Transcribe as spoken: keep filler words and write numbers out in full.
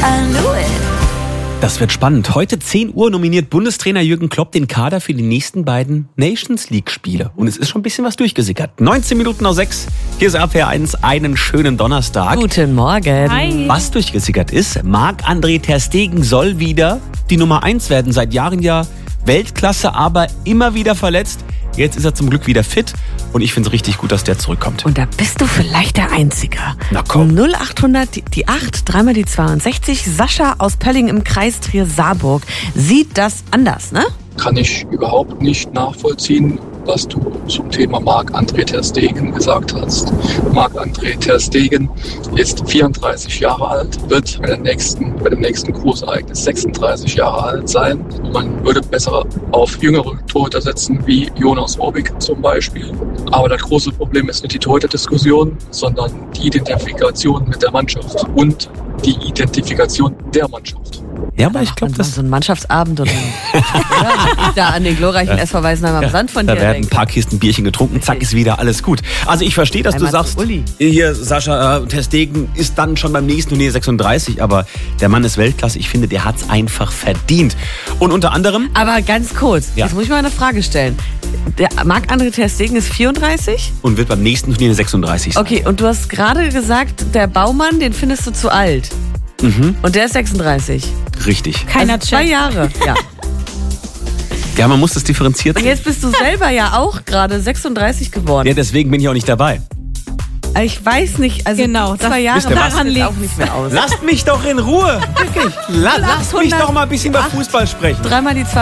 I knew it. Das wird spannend. Heute zehn Uhr nominiert Bundestrainer Jürgen Klopp den Kader für die nächsten beiden Nations League-Spiele. Und es ist schon ein bisschen was durchgesickert. neunzehn Minuten nach sechs. Hier ist R P R eins. Einen schönen Donnerstag. Guten Morgen. Hi. Was durchgesickert ist, Marc-André ter Stegen soll wieder die Nummer eins werden. Seit Jahren ja Weltklasse, aber immer wieder verletzt. Jetzt ist er zum Glück wieder fit. Und ich finde es richtig gut, dass der zurückkommt. Und da bist du vielleicht der Einzige. Na komm. null achthundert, die, die acht, dreimal die zweiundsechzig. Sascha aus Pölling im Kreis Trier-Saarburg sieht das anders, ne? Kann ich überhaupt nicht nachvollziehen, was du zum Thema Marc-André ter Stegen gesagt hast. Marc-André ter Stegen ist vierunddreißig Jahre alt, wird bei, der nächsten, bei dem nächsten Großereignis sechsunddreißig Jahre alt sein. Man würde besser auf jüngere Torhüter setzen, wie Jonas Obik zum Beispiel. Aber das große Problem ist nicht die Torhüter-Diskussion, sondern die Identifikation mit der Mannschaft und die Identifikation der Mannschaft. Ja, aber ich glaube, das so ein Mannschaftsabend oder ja, da an den glorreichen S V Weißenheim am Sand von da dir. werden ein paar Kisten Bierchen getrunken, zack, ist wieder alles gut. Also ich verstehe, dass Einmal du sagst, zu Uli. hier Sascha äh, ter Stegen ist dann schon beim nächsten Turnier sechsunddreißig, aber der Mann ist Weltklasse. Ich finde, der hat es einfach verdient. Und unter anderem... Aber ganz kurz, Ja. jetzt muss ich mal eine Frage stellen. Der Marc-André ter Stegen ist vierunddreißig? Und wird beim nächsten Turnier sechsunddreißig sein. Okay, und du hast gerade gesagt, der Baumann, den findest du zu alt. Mhm. Und der ist sechsunddreißig. Richtig. Keiner Also zwei checkt. Jahre. Ja. Ja, man muss das differenziert Und sehen. jetzt bist du selber ja auch gerade sechsunddreißig geworden. Ja, deswegen bin ich auch nicht dabei. Ich weiß nicht, also Genau, zwei das- Jahre wisst ihr was? daran liegt auch nicht mehr aus. Lasst mich doch in Ruhe. Wirklich. La, lasst mich doch mal ein bisschen über Fußball sprechen. Dreimal die zwei